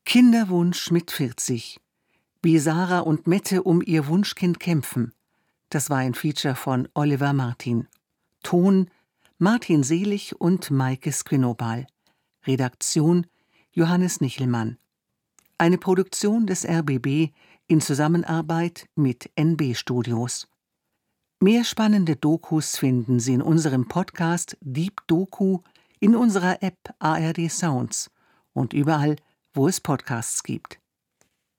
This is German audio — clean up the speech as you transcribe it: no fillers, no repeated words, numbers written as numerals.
Kinderwunsch mit 40. Wie Sarah und Mette um ihr Wunschkind kämpfen. Das war ein Feature von Oliver Martin. Ton Martin Selig und Maike Squinobal. Redaktion Johannes Nichelmann. Eine Produktion des RBB in Zusammenarbeit mit NB Studios. Mehr spannende Dokus finden Sie in unserem Podcast Deep Doku, in unserer App ARD Sounds und überall, wo es Podcasts gibt.